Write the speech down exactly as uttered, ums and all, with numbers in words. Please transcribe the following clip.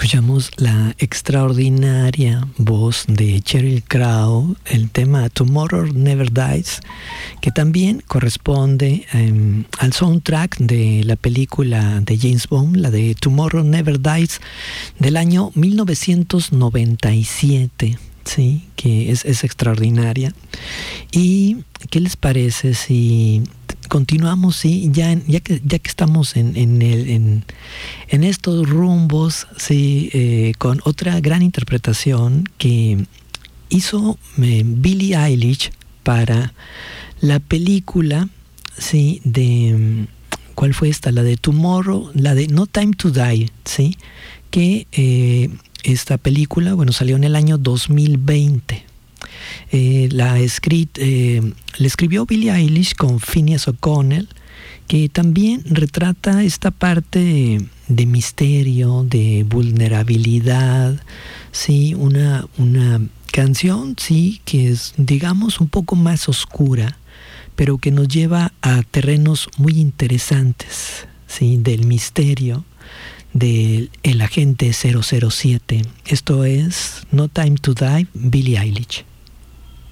Escuchamos la extraordinaria voz de Sheryl Crow, el tema Tomorrow Never Dies, que también corresponde eh, al soundtrack de la película de James Bond, la de Tomorrow Never Dies, del año mil novecientos noventa y siete, ¿sí? Que es, es extraordinaria. ¿Y qué les parece si continuamos, sí, ya, en, ya que ya que estamos en en, el, en, en estos rumbos, sí, eh, con otra gran interpretación que hizo eh, Billie Eilish para la película, sí, de ¿cuál fue esta? La de Tomorrow, la de No Time to Die, sí, que eh, esta película, bueno, salió en el año dos mil veinte. Eh, la, escrit, eh, la escribió Billie Eilish con Finneas O'Connell, que también retrata esta parte de, de misterio, de vulnerabilidad, sí, una, una canción, sí, que es, digamos, un poco más oscura, pero que nos lleva a terrenos muy interesantes, sí, del misterio del el agente cero cero siete. Esto es No Time to Die, Billie Eilish.